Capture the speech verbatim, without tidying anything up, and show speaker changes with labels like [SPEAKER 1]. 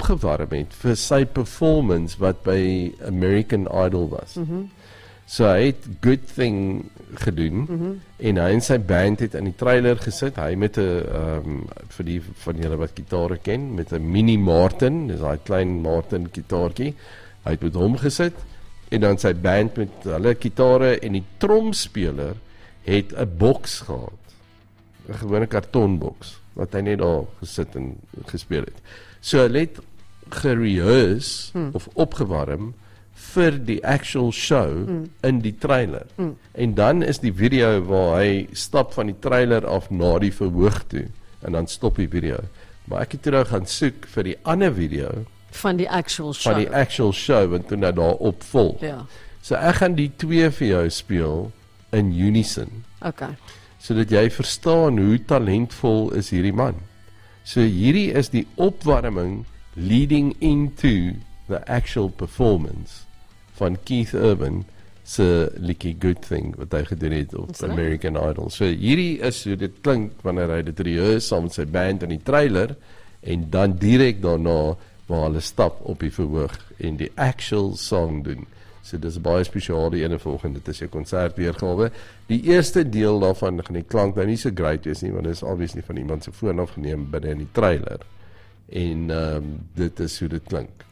[SPEAKER 1] opgewarm het vir sy performance wat by American Idol was.
[SPEAKER 2] Mm-hmm.
[SPEAKER 1] So hy het Good Thing gedoen,
[SPEAKER 2] Mm-hmm.
[SPEAKER 1] en hy en sy band het in die trailer gesit, hy met 'n, um, vir die van julle wat gitare ken, met 'n mini Martin, dis daai klein Martin gitaartjie, hy het met hom gesit, en dan sy band met hulle gitare, en die tromspeler het 'n boks gehad, 'n gewone kartonboks, wat hy net daar gesit en gespeel het. So hy het gerehearse, hmm. of opgewarm, vir die actual show mm. in die trailer. Mm. En dan is die video waar hy stap van die trailer af na die verhoog toe, en dan stop die video. Maar ek het toe nou gaan soek vir die ander video
[SPEAKER 2] van die actual show.
[SPEAKER 1] Van die actual show, want toe nou daarop volg.
[SPEAKER 2] Ja.
[SPEAKER 1] So ek gaan die twee vir jou speel in unison.
[SPEAKER 2] Okay.
[SPEAKER 1] Sodat jy verstaan hoe talentvol is hierdie man. So hierdie is die opwarming leading into the actual performance van Keith Urban se liedjie Good Thing wat hy gedoen het op American Idol. So hierdie is hoe dit klink wanneer hy dit rehearse saam met sy band in die trailer, en dan direk daarna waar hulle stap op die verhoog en die actual song doen. So dis baie spesiaal die ene volgende, dit is 'n konsertweergawe. Die eerste deel daarvan gaan die klank nou nie so great wees nie, want dit is obviously van iemand se foon afgeneem binne in die trailer. En um, dit is hoe dit klink.